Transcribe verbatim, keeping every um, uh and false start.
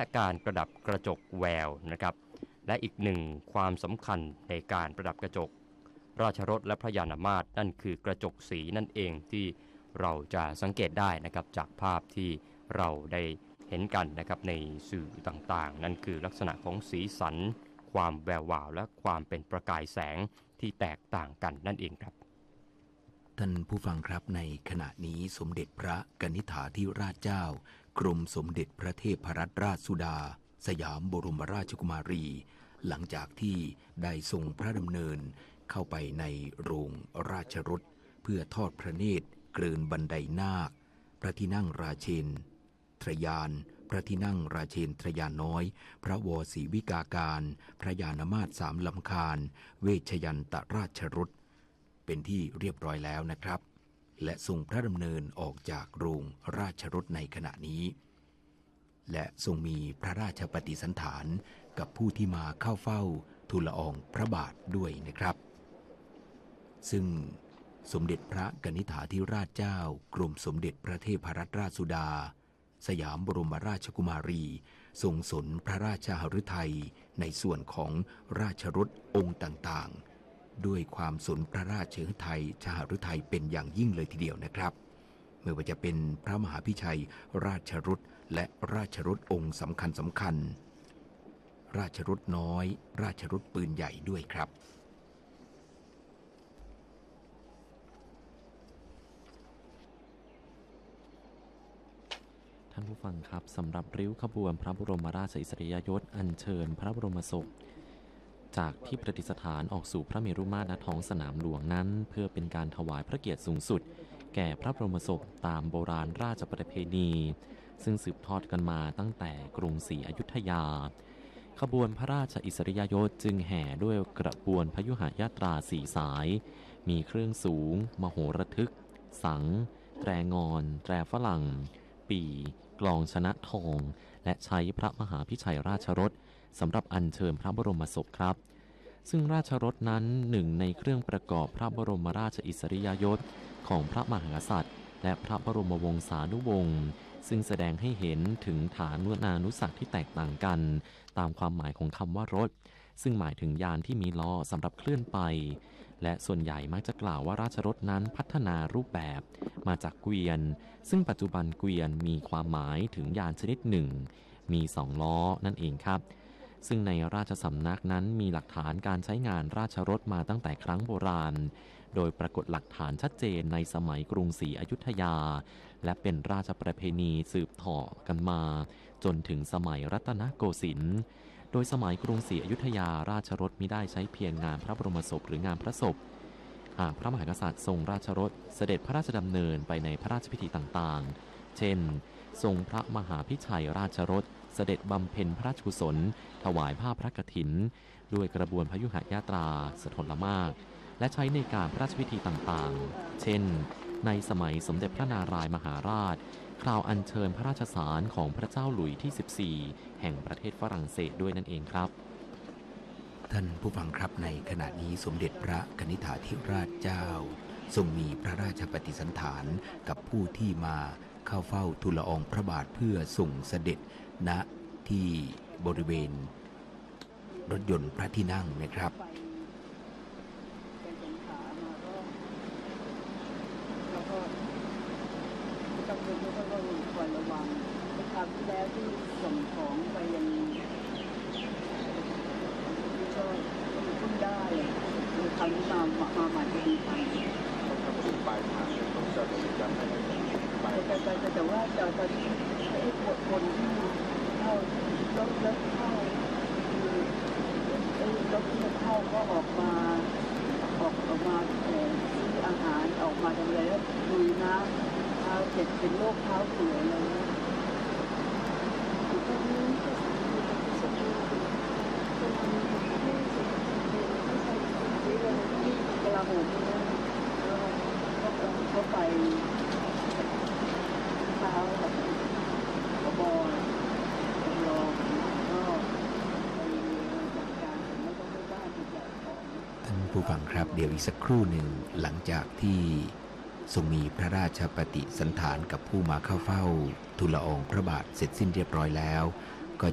การประดับกระจกแววนะครับและอีกหนึ่งความสำคัญในการประดับกระจกราชรถและพระยานามาตรนั่นคือกระจกสีนั่นเองที่เราจะสังเกตได้นะครับจากภาพที่เราได้เห็นกันนะครับในสื่อต่างๆนั่นคือลักษณะของสีสันความแวววาวและความเป็นประกายแสงที่แตกต่างกันนั่นเองครับท่านผู้ฟังครับในขณะนี้สมเด็จพระกนิษฐาธิราชเจ้ากรมสมเด็จพระเทพรัตนราชสุดาสยามบรมราชกุมารีหลังจากที่ได้ทรงพระดำเนินเข้าไปในโรงราชรถเพื่อทอดพระเนตรเกรินบันไดนาคพระที่นั่งราเชนทรยานพระที่นั่งราเชนทรยานน้อยพระวศรีวิกาการพระยานามาตรสามลำคาญเวชยันตราชรถเป็นที่เรียบร้อยแล้วนะครับและทรงพระดำเนินออกจากโรงราชรถในขณะนี้และทรงมีพระราชปฏิสันถานกับผู้ที่มาเข้าเฝ้าทูลละอองพระบาทด้วยนะครับซึ่งสมเด็จพระกนิษฐาธิราชเจ้ากรมสมเด็จพระเทพรัตนราชสุดาสยามบรมราชกุมารีทรงสนพระราชหฤทัยในส่วนของราชรถองค์ต่างๆด้วยความสนพระราชหฤทัยชหฤทัยเป็นอย่างยิ่งเลยทีเดียวนะครับไม่ว่าจะเป็นพระมหาพิชัยราชรถและราชรถองค์สำคัญสำคัญราชรถน้อยราชรถปืนใหญ่ด้วยครับท่านผู้ฟังครับสำหรับริ้วขบวนพระบรมราชอิสริยยศอัญเชิญพระบรมศพจากที่ประดิษฐานออกสู่พระเมรุมาตรณท้องสนามหลวงนั้นเพื่อเป็นการถวายพระเกียรติสูงสุดแก่พระบรมศพตามโบราณราชประเพณีซึ่งสืบทอดกันมาตั้งแต่กรุงศรีอยุธยาขบวนพระราชอิสริยยศจึงแห่ด้วยกระบวนพยุหยาตราสี่สายมีเครื่องสูงมโหระทึกสังแตรงอนแตรฝรั่งปีกลองชนะทองและใช้พระมหาพิชัยราชรถสำหรับอัญเชิญพระบรมศพครับซึ่งราชรถนั้นหนึ่งในเครื่องประกอบพระบรมราชอิสริยยศของพระมหากษัตริย์และพระบรมวงศานุวงศ์ซึ่งแสดงให้เห็นถึงฐานานุสักที่แตกต่างกันตามความหมายของคำว่ารถซึ่งหมายถึงยานที่มีล้อสำหรับเคลื่อนไปและส่วนใหญ่มักจะกล่าวว่าราชรถนั้นพัฒนารูปแบบมาจากเกวียนซึ่งปัจจุบันเกวียนมีความหมายถึงยานชนิดหนึ่งมีสองล้อนั่นเองครับซึ่งในราชสำนักนั้นมีหลักฐานการใช้งานราชรถมาตั้งแต่ครั้งโบราณโดยปรากฏหลักฐานชัดเจนในสมัยกรุงศรีอยุธยาและเป็นราชประเพณีสืบต่อกันมาจนถึงสมัยรัตนโกสินทร์โดยสมัยกรุงศรีอยุธยาราชรถมิได้ใช้เพียงงานพระบรมศพหรืองานพระศพหากพระมหากษัตริย์ทรงราชรถเสด็จพระราชดำเนินไปในพระราชพิธีต่างๆเช่นทรงพระมหาพิชัยราชรถเสด็จบำเพ็ญพระราชกุศลถวายผ้าพระกฐินด้วยกระบวนพยุหยาตราสถลมากและใช้ในการพระราชพิธีต่างๆเช่นในสมัยสมเด็จพระนารายมหาราชคราวอัญเชิญพระราชสารของพระเจ้าหลุยที่สิบสี่แห่งประเทศฝรั่งเศสด้วยนั่นเองครับท่านผู้ฟังครับในขณะนี้สมเด็จพระกนิษฐาธิราชเจ้าทรงมีพระราชปฏิสันถานกับผู้ที่มาเข้าเฝ้าทูลละอองพระบาทเพื่อส่งเสด็จณที่บริเวณรถยนต์พระที่นั่งนะครับต้องดูก็ต้องควรระวังในคราวที่แล้วที่ส่งของไปยังที่ชอบขึ้นได้ในคราวนี้มามาใหม่ก็ดีไปต้องทำปลายทางต้องจะต้องจำให้ได้ไปแต่แต่แต่ว่าตอนนี้ไอ้คนที่เข้ารถรถเข้าคือไอ้รถที่เข้าก็ออกมาออกออกมาซื้ออาหารออกมาทำอะไรแล้วลุยน้ำเท้าเจ็บเป็นโรคเท้าเสียอะไรนะอยู่ตรงนี้ก็สมบูรณ์คนทำให้ไม่ใช่ที่เราที่กลาโหมนะแล้วก็เขาไปเท้าแบบกระบอกรอก็ไปจัดการไม่ต้องไปบ้านที่ใหญ่ของท่านผู้ฟังครับเดี๋ยวอีกสักครู่หนึ่งหลังจากที่ทรงมีพระราชปฏิสันถานกับผู้มาเข้าเฝ้าทูลละอองพระบาทเสร็จสิ้นเรียบร้อยแล้ว